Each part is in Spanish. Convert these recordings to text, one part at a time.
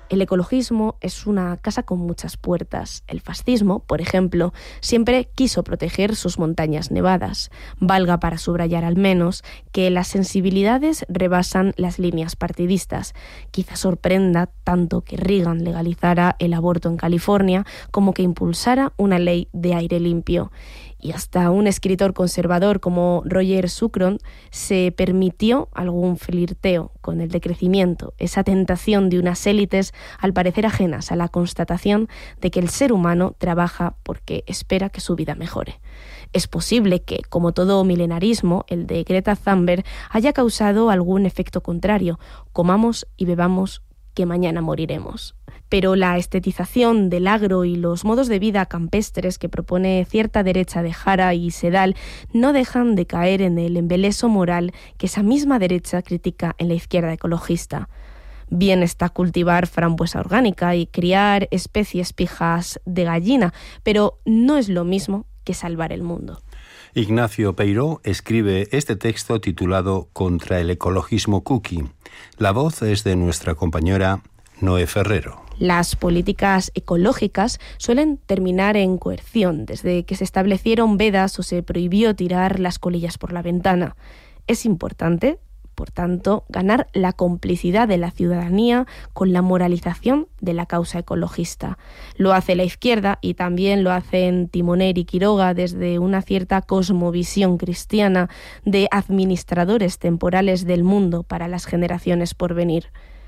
El ecologismo es una casa con muchas puertas. El fascismo, por ejemplo, siempre quiso proteger sus montañas nevadas. Valga para subrayar al menos que las sensibilidades rebasan las líneas partidistas. Quizá sorprenda tanto que Reagan legalizara el aborto en California como que impulsara una ley de aire limpio. Y hasta un escritor conservador como Roger Scruton se permitió algún flirteo con el decrecimiento, esa tentación de unas élites al parecer ajenas a la constatación de que el ser humano trabaja porque espera que su vida mejore. Es posible que, como todo milenarismo, el de Greta Thunberg haya causado algún efecto contrario. Comamos y bebamos, que mañana moriremos. Pero la estetización del agro y los modos de vida campestres que propone cierta derecha de Jara y Sedal no dejan de caer en el embeleso moral que esa misma derecha critica en la izquierda ecologista. Bien está cultivar frambuesa orgánica y criar especies pijas de gallina, pero no es lo mismo que salvar el mundo. Ignacio Peiró escribe este texto titulado Contra el ecologismo cookie. La voz es de nuestra compañera Noé Ferrero. Las políticas ecológicas suelen terminar en coerción, desde que se establecieron vedas o se prohibió tirar las colillas por la ventana. Es importante, por tanto, ganar la complicidad de la ciudadanía con la moralización de la causa ecologista. Lo hace la izquierda y también lo hacen Timoner y Quiroga desde una cierta cosmovisión cristiana de administradores temporales del mundo para las generaciones por venir.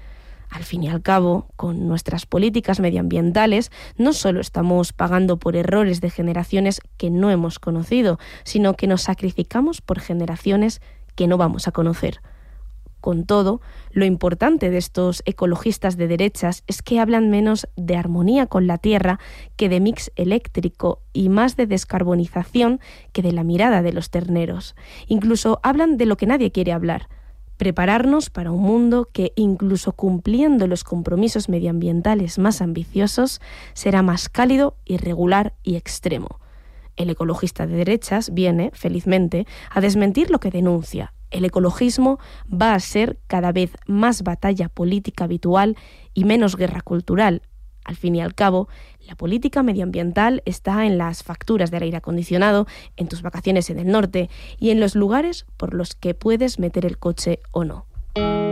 Al fin y al cabo, con nuestras políticas medioambientales, no solo estamos pagando por errores de generaciones que no hemos conocido, sino que nos sacrificamos por generaciones que no vamos a conocer. Con todo, lo importante de estos ecologistas de derechas es que hablan menos de armonía con la tierra que de mix eléctrico y más de descarbonización que de la mirada de los terneros. Incluso hablan de lo que nadie quiere hablar: prepararnos para un mundo que, incluso cumpliendo los compromisos medioambientales más ambiciosos, será más cálido, irregular y extremo. El ecologista de derechas viene, felizmente, a desmentir lo que denuncia. El ecologismo va a ser cada vez más batalla política habitual y menos guerra cultural. Al fin y al cabo, la política medioambiental está en las facturas del aire acondicionado, en tus vacaciones en el norte y en los lugares por los que puedes meter el coche o no.